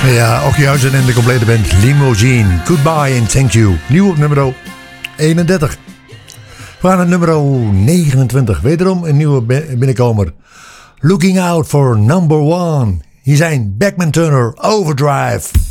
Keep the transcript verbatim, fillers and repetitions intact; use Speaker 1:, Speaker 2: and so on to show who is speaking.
Speaker 1: Ja, Okkehuizen en de complete band Limousine. Goodbye and thank you. Nieuw op nummer eenendertig. We gaan naar nummer negenentwintig. Wederom een nieuwe binnenkomer. Looking out for number one. Hier zijn Beckman Turner Overdrive.